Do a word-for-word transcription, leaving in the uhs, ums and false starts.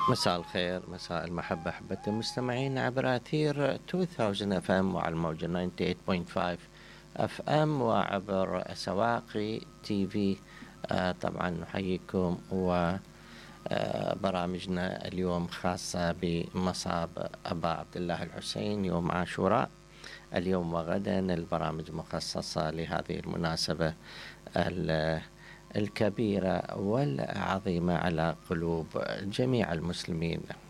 مساء الخير، مساء المحبة أحبة المستمعين عبر أثير ألفين اف ام وعلى الموجة تسعة وتسعين فاصلة خمسة اف ام وعبر سواقي تي في. آه طبعا نحييكم، وبرامجنا اليوم خاصة بمصاب أبا عبد الله الحسين يوم عاشوراء اليوم وغدا. البرامج مخصصة لهذه المناسبة الكبيرة والعظيمة على قلوب جميع المسلمين.